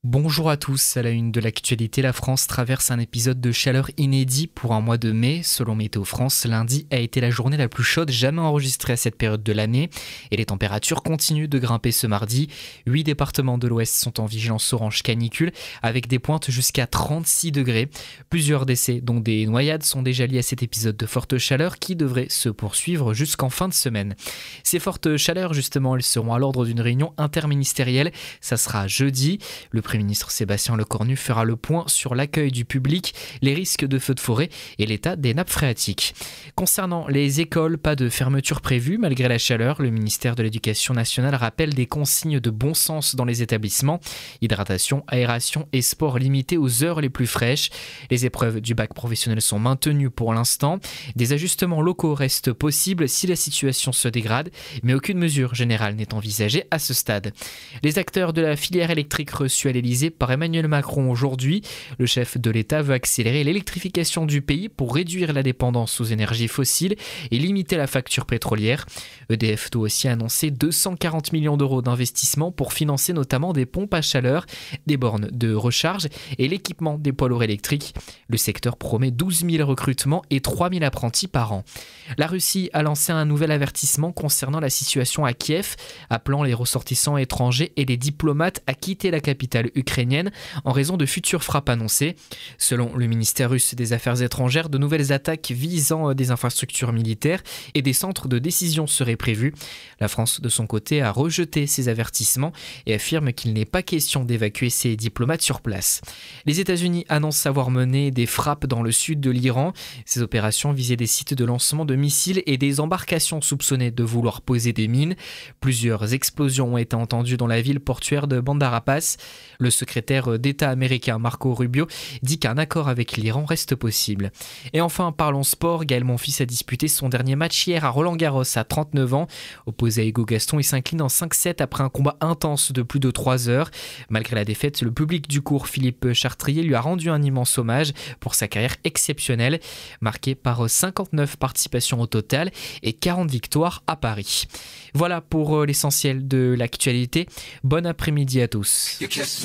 Bonjour à tous, à la une de l'actualité, la France traverse un épisode de chaleur inédit pour un mois de mai. Selon Météo France, lundi a été la journée la plus chaude jamais enregistrée à cette période de l'année et les températures continuent de grimper ce mardi. 8 départements de l'Ouest sont en vigilance orange canicule avec des pointes jusqu'à 36 degrés. Plusieurs décès, dont des noyades, sont déjà liés à cet épisode de forte chaleur qui devrait se poursuivre jusqu'en fin de semaine. Ces fortes chaleurs, justement, elles seront à l'ordre d'une réunion interministérielle. Ça sera jeudi. Le Premier ministre Sébastien Lecornu fera le point sur l'accueil du public, les risques de feux de forêt et l'état des nappes phréatiques. Concernant les écoles, pas de fermeture prévue malgré la chaleur. Le ministère de l'Éducation nationale rappelle des consignes de bon sens dans les établissements. Hydratation, aération et sport limités aux heures les plus fraîches. Les épreuves du bac professionnel sont maintenues pour l'instant. Des ajustements locaux restent possibles si la situation se dégrade, mais aucune mesure générale n'est envisagée à ce stade. Les acteurs de la filière électrique reçus à l'Élysée par Emmanuel Macron aujourd'hui. Le chef de l'État veut accélérer l'électrification du pays pour réduire la dépendance aux énergies fossiles et limiter la facture pétrolière. EDF doit aussi annoncer 240 millions d'euros d'investissement pour financer notamment des pompes à chaleur, des bornes de recharge et l'équipement des poids lourds électriques. Le secteur promet 12 000 recrutements et 3 000 apprentis par an. La Russie a lancé un nouvel avertissement concernant la situation à Kiev, appelant les ressortissants étrangers et les diplomates à quitter la capitale ukrainienne en raison de futures frappes annoncées. Selon le ministère russe des Affaires étrangères, de nouvelles attaques visant des infrastructures militaires et des centres de décision seraient prévues. La France, de son côté, a rejeté ces avertissements et affirme qu'il n'est pas question d'évacuer ses diplomates sur place. Les États-Unis annoncent avoir mené des frappes dans le sud de l'Iran. Ces opérations visaient des sites de lancement de missiles et des embarcations soupçonnées de vouloir poser des mines. Plusieurs explosions ont été entendues dans la ville portuaire de Bandar Abbas. Le secrétaire d'État américain Marco Rubio dit qu'un accord avec l'Iran reste possible. Et enfin, parlons sport. Gaël Monfils a disputé son dernier match hier à Roland-Garros à 39 ans. Opposé à Hugo Gaston, il s'incline en 5-7 après un combat intense de plus de 3 heures. Malgré la défaite, le public du cours Philippe Chartrier lui a rendu un immense hommage pour sa carrière exceptionnelle, marquée par 59 participations au total et 40 victoires à Paris. Voilà pour l'essentiel de l'actualité. Bon après-midi à tous.